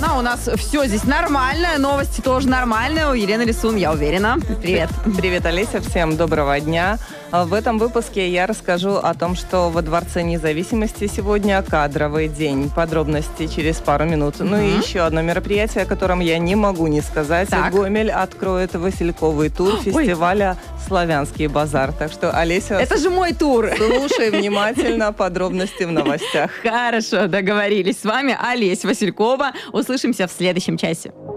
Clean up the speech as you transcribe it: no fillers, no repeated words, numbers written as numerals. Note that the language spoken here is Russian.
Ну, а у нас все здесь нормально, новости тоже нормальные. У Елены Лисун, я уверена. Привет. Привет, Олеся, всем доброго дня. В этом выпуске я расскажу о том, что во Дворце Независимости сегодня кадровый день. Подробности через пару минут. Ну и еще одно мероприятие, о котором я не могу не сказать. Так. Гомель откроет васильковый тур фестиваля «Славянский базар». Так что, Олеся, Это же мой тур. слушай внимательно подробности в новостях. Хорошо, договорились. С вами Олеся Василькова. Услышимся в следующем часе.